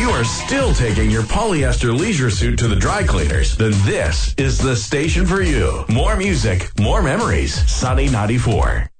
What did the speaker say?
you are still taking your polyester leisure suit to the dry cleaners, then this is the station for you. More music, more memories. Sunny 94.